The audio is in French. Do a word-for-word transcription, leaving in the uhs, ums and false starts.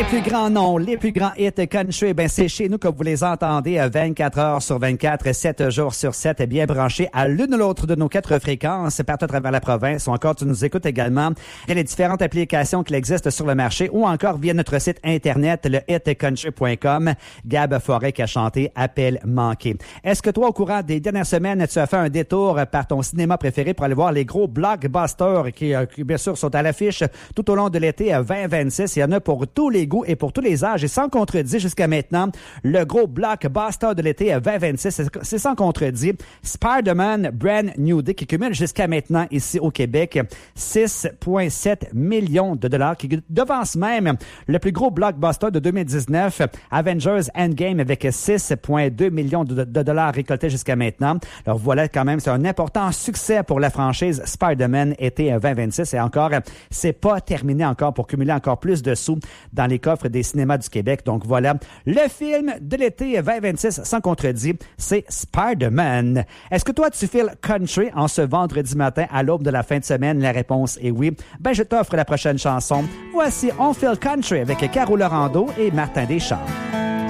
Les plus grands noms, les plus grands hits country, ben c'est chez nous que vous les entendez vingt-quatre heures sur vingt-quatre, sept jours sur sept, bien branchés à l'une ou l'autre de nos quatre fréquences partout à travers la province. Ou encore, tu nous écoutes également via les différentes applications qui existent sur le marché ou encore via notre site internet, le hit country point com. Gab Forêt qui a chanté Appel manqué. Est-ce que toi, au courant des dernières semaines, tu as fait un détour par ton cinéma préféré pour aller voir les gros blockbusters qui, qui bien sûr, sont à l'affiche tout au long de l'été vingt vingt-six? Il y en a pour tous les goûts et pour tous les âges. Et sans contredit, jusqu'à maintenant, le gros blockbuster de l'été vingt vingt-six, c'est sans contredit Spider-Man Brand New Day qui cumule jusqu'à maintenant ici au Québec six virgule sept millions de dollars, qui devance même le plus gros blockbuster de deux mille dix-neuf, Avengers Endgame, avec six virgule deux millions de, de dollars récoltés jusqu'à maintenant. Alors voilà, quand même, c'est un important succès pour la franchise Spider-Man été vingt vingt-six. Et encore, c'est pas terminé encore pour cumuler encore plus de sous dans les coffres des cinémas du Québec. Donc voilà, le film de l'été vingt vingt-six, sans contredit, c'est Spider-Man. Est-ce que toi, tu files country en ce vendredi matin à l'aube de la fin de semaine? La réponse est oui. Ben, je t'offre la prochaine chanson. Voici On Feel Country avec Caro Laurando et Martin Deschamps.